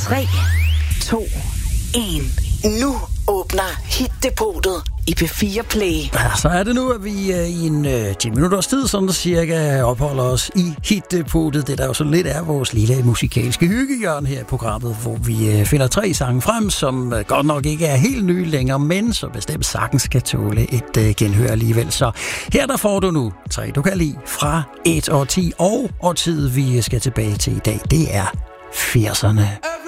3, 2, 1. Nu åbner Hit-depotet i P4 Play. Ja, så er det nu, at vi i en 10 minutters tid, sådan cirka, opholder os i Hit-depotet. Det der jo så lidt er vores lille musikalske hyggehjørne her i programmet, hvor vi finder 3 sange frem, som godt nok ikke er helt nye længere, men så bestemt sagtens skal tåle et genhør alligevel. Så her der får du nu 3, du kan lide fra et årti, og årtiet vi skal tilbage til i dag, det er 80'erne.